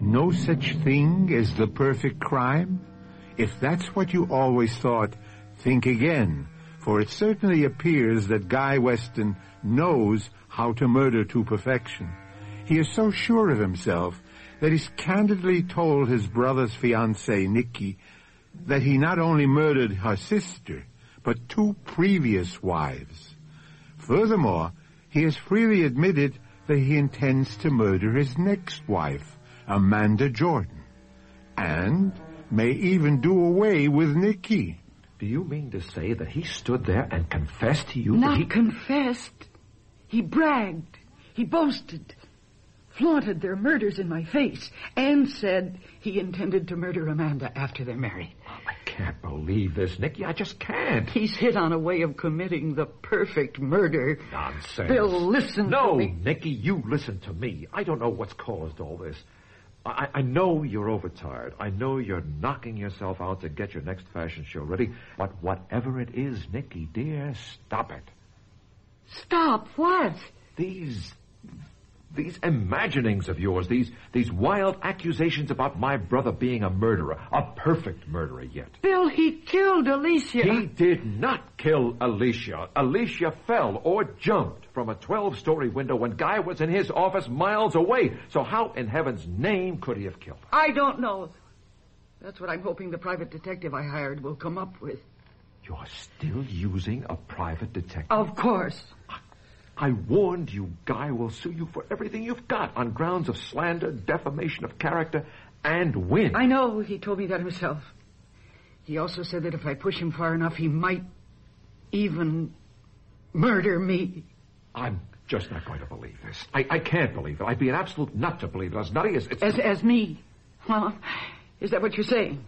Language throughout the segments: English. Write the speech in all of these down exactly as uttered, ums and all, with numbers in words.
no such thing as the perfect crime? If that's what you always thought, think again, for it certainly appears that Guy Weston knows how to murder to perfection. He is so sure of himself that he's candidly told his brother's fiancée, Nikki, that he not only murdered her sister, but two previous wives. Furthermore, he has freely admitted that he intends to murder his next wife, Amanda Jordan, and may even do away with Nikki. Do you mean to say that he stood there and confessed to you Not that he... confessed. He bragged. He boasted. Flaunted their murders in my face and said he intended to murder Amanda after they're married. Oh, I can't believe this, Nicky. I just can't. He's hit on a way of committing the perfect murder. Nonsense. Bill, listen no, to me. No, Nicky, you listen to me. I don't know what's caused all this. I, I know you're overtired. I know you're knocking yourself out to get your next fashion show ready. But whatever it is, Nicky, dear, stop it. Stop what? These... These imaginings of yours, these these wild accusations about my brother being a murderer, a perfect murderer yet. Bill, he killed Alicia. He did not kill Alicia. Alicia fell or jumped from a twelve-story window when Guy was in his office miles away. So how in heaven's name could he have killed her? I don't know. That's what I'm hoping the private detective I hired will come up with. You're still using a private detective? Of course. I warned you, Guy will sue you for everything you've got on grounds of slander, defamation of character, and win. I know. He told me that himself. He also said that if I push him far enough, he might even murder me. I'm just not going to believe this. I, I can't believe it. I'd be an absolute nut to believe it. As nutty as... It's... As, as me? Huh? Is that what you're saying?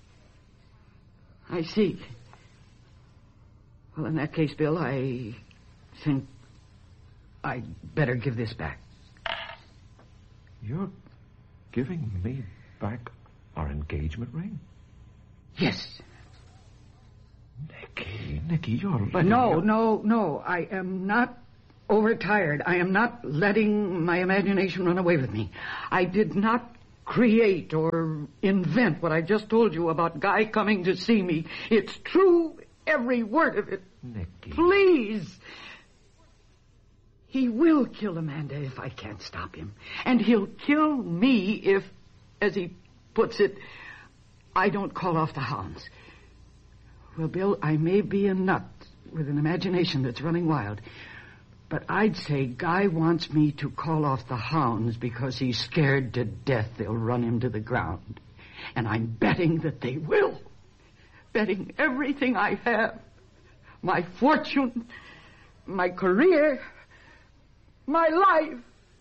I see. Well, in that case, Bill, I think... I'd better give this back. You're giving me back our engagement ring? Yes. Nicky, Nicky, you're letting... No, your... no, no. I am not overtired. I am not letting my imagination run away with me. I did not create or invent what I just told you about Guy coming to see me. It's true, every word of it. Nicky. Please. He will kill Amanda if I can't stop him. And he'll kill me if, as he puts it, I don't call off the hounds. Well, Bill, I may be a nut with an imagination that's running wild, but I'd say Guy wants me to call off the hounds because he's scared to death they'll run him to the ground. And I'm betting that they will. Betting everything I have. My fortune, my career... my life.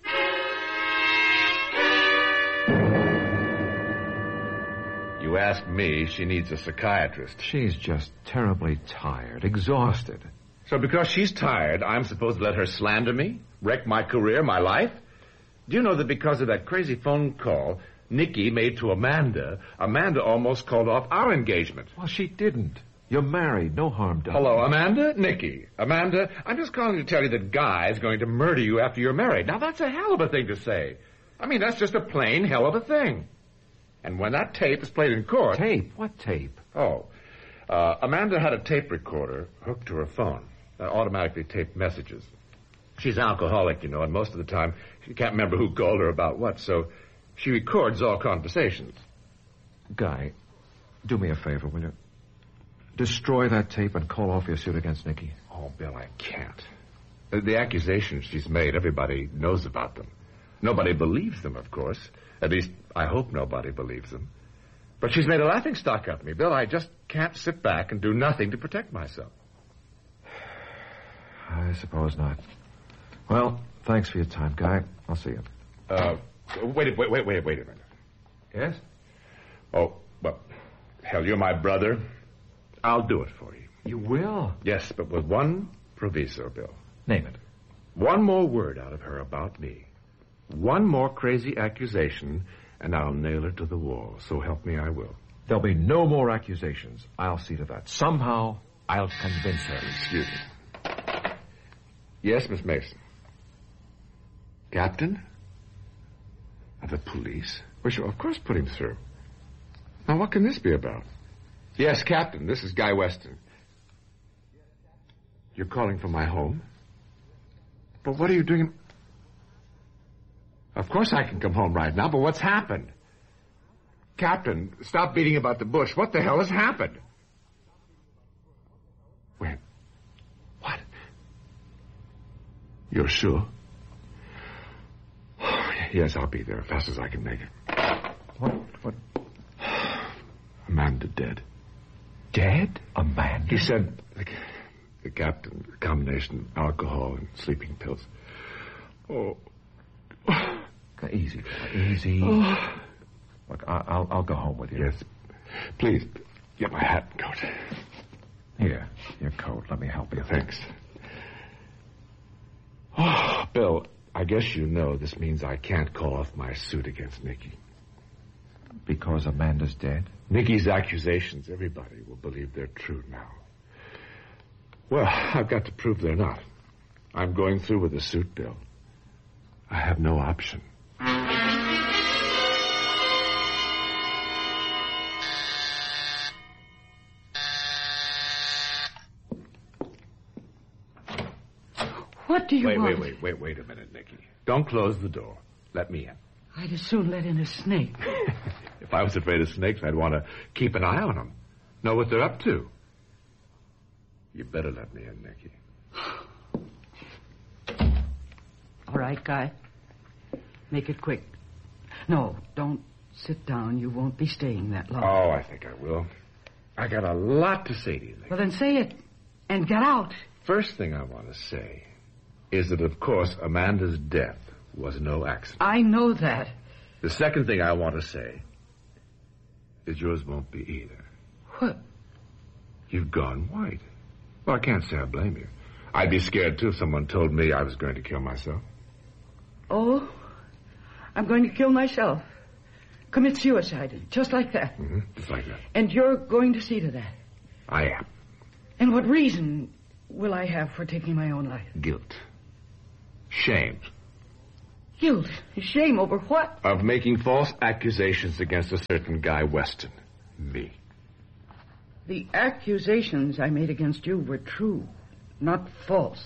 You ask me, she needs a psychiatrist. She's just terribly tired, exhausted. So because she's tired, I'm supposed to let her slander me? Wreck my career, my life? Do you know that because of that crazy phone call Nikki made to Amanda, Amanda almost called off our engagement? Well, she didn't. You're married. No harm done. Hello, Amanda? Nikki. Amanda, I'm just calling to tell you that Guy is going to murder you after you're married. Now, that's a hell of a thing to say. I mean, that's just a plain hell of a thing. And when that tape is played in court... Tape? What tape? Oh. Uh, Amanda had a tape recorder hooked to her phone that automatically taped messages. She's an alcoholic, you know, and most of the time she can't remember who called her about what, so she records all conversations. Guy, do me a favor, will you? Destroy that tape and call off your suit against Nikki. Oh, Bill, I can't. The, the accusations she's made, everybody knows about them. Nobody believes them, of course. At least, I hope nobody believes them. But she's made a laughingstock of me. Bill, I just can't sit back and do nothing to protect myself. I suppose not. Well, thanks for your time, Guy. I'll see you. Uh, wait, wait, wait, wait, wait a minute. Yes? Oh, well, hell, you're my brother. I'll do it for you. You will? Yes, but with one proviso, Bill. Name it. One more word out of her about me. One more crazy accusation, and I'll nail her to the wall. So help me, I will. There'll be no more accusations. I'll see to that. Somehow, I'll convince her. Excuse me. Yes, Miss Mason. Captain? The police? Well, sure, of course put him through. Now, what can this be about? Yes, Captain, this is Guy Weston. You're calling from my home? But what are you doing? Of course I can come home right now, but what's happened? Captain, stop beating about the bush. What the hell has happened? When? What? You're sure? Yes, I'll be there as fast as I can make it. What? What? Amanda dead. Dead? Amanda? He said, the, the captain, a combination of alcohol and sleeping pills. Oh. Easy, easy. Oh. Look, I, I'll, I'll go home with you. Yes. Please, get my hat and coat. Here, your coat. Let me help you. Thanks. Oh, Bill, I guess you know this means I can't call off my suit against Nicky. Because Amanda's dead? Nicky's accusations, everybody will believe they're true now. Well, I've got to prove they're not. I'm going through with the suit, Bill. I have no option. What do you wait, want? Wait, wait, wait, wait a minute, Nicky. Don't close the door. Let me in. I'd as soon let in a snake. If I was afraid of snakes, I'd want to keep an eye on them. Know what they're up to. You better let me in, Nicky. All right, Guy. Make it quick. No, don't sit down. You won't be staying that long. Oh, I think I will. I got a lot to say to you, Nicky. Well, then say it and get out. First thing I want to say is that, of course, Amanda's death was no accident. I know that. The second thing I want to say is yours won't be either. What? You've gone white. Well, I can't say I blame you. I'd be scared, too, if someone told me I was going to kill myself. Oh, I'm going to kill myself. Commit suicide, just like that. Mm-hmm, just like that. And you're going to see to that. I am. And what reason will I have for taking my own life? Guilt. Shame. Guilt? Shame over what? Of making false accusations against a certain Guy Weston. Me. The accusations I made against you were true, not false.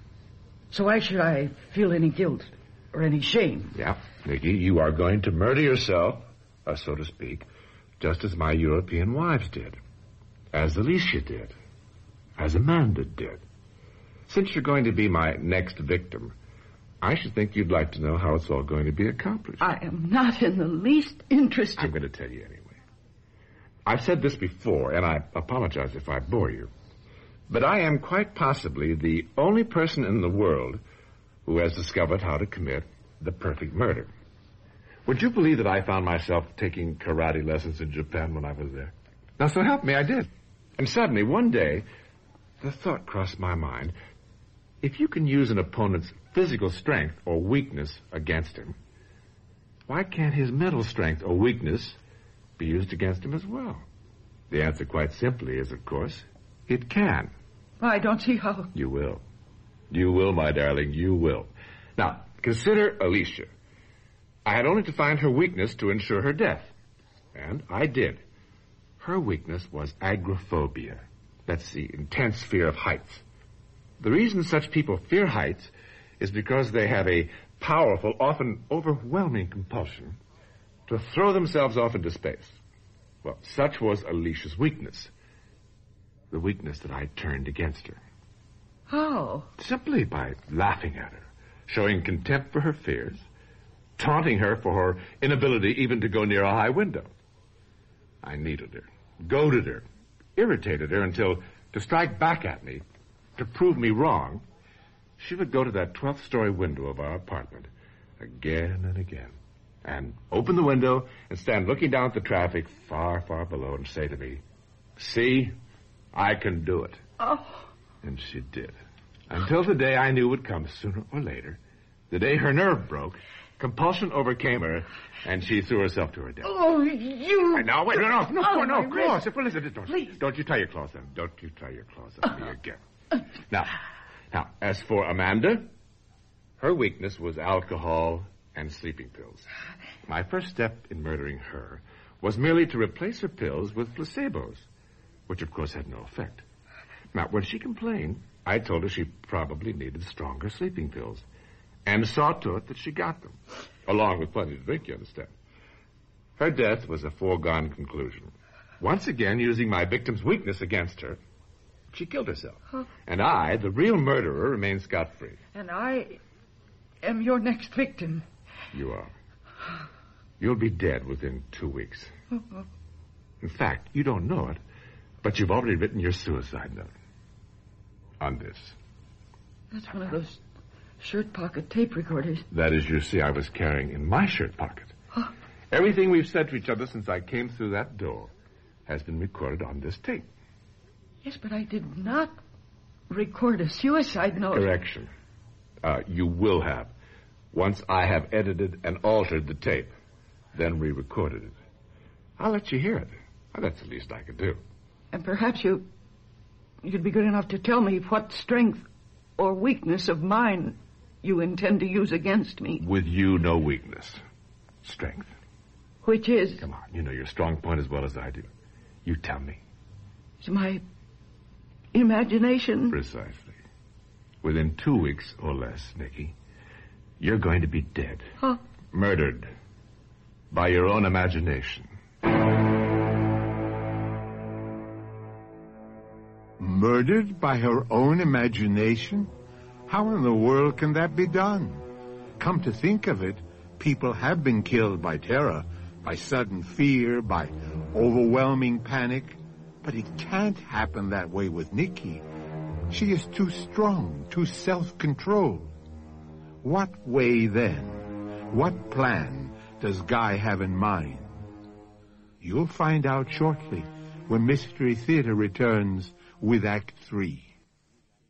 So why should I feel any guilt or any shame? Yeah, Nicky, you are going to murder yourself, uh, so to speak, just as my European wives did. As Alicia did. As Amanda did. Since you're going to be my next victim, I should think you'd like to know how it's all going to be accomplished. I am not in the least interested. I'm going to tell you anyway. I've said this before, and I apologize if I bore you, but I am quite possibly the only person in the world who has discovered how to commit the perfect murder. Would you believe that I found myself taking karate lessons in Japan when I was there? Now, so help me, I did. And suddenly, one day, the thought crossed my mind, if you can use an opponent's physical strength or weakness against him, why can't his mental strength or weakness be used against him as well? The answer quite simply is, of course, it can. I don't see how. You will. You will, my darling, you will. Now, consider Alicia. I had only to find her weakness to ensure her death. And I did. Her weakness was agoraphobia. That's the intense fear of heights. The reason such people fear heights is because they have a powerful, often overwhelming compulsion to throw themselves off into space. Well, such was Alicia's weakness. The weakness that I turned against her. How? Simply by laughing at her, showing contempt for her fears, taunting her for her inability even to go near a high window. I needed her, goaded her, irritated her until, to strike back at me, to prove me wrong, she would go to that twelfth-story window of our apartment again and again, and open the window and stand looking down at the traffic far, far below and say to me, "See, I can do it." Oh. And she did. Until the day I knew would come sooner or later, the day her nerve broke, compulsion overcame her, and she threw herself to her death. Oh, you... Now, wait, no, no, no, oh, no, my claws. wrist. Well, listen, don't, Please. don't you tie your claws on. Don't you tie your claws on me again. Now, now, as for Amanda, her weakness was alcohol and sleeping pills. My first step in murdering her was merely to replace her pills with placebos, which of course had no effect. Now, when she complained, I told her she probably needed stronger sleeping pills, and saw to it that she got them, along with plenty to drink, you understand. Her death was a foregone conclusion. Once again, using my victim's weakness against her, she killed herself. Huh? And I, the real murderer, remain scot-free. And I am your next victim. You are. You'll be dead within two weeks. Uh-huh. In fact, you don't know it, but you've already written your suicide note. On this. That's one of those shirt pocket tape recorders. That, as you see, I was carrying in my shirt pocket. Huh? Everything we've said to each other since I came through that door has been recorded on this tape. Yes, but I did not record a suicide note. Correction. Uh, you will have. Once I have edited and altered the tape, then re-recorded it. I'll let you hear it. Well, that's the least I could do. And perhaps you... you'd be good enough to tell me what strength or weakness of mine you intend to use against me. With you, no weakness. Strength. Which is? Come on, you know your strong point as well as I do. You tell me. It's my imagination. Precisely. Within two weeks or less, Nicky, you're going to be dead. Huh? Murdered. By your own imagination. Murdered by her own imagination? How in the world can that be done? Come to think of it, people have been killed by terror, by sudden fear, by overwhelming panic. But it can't happen that way with Nicky. She is too strong, too self-controlled. What way then? What plan does Guy have in mind? You'll find out shortly when Mystery Theater returns with Act Three.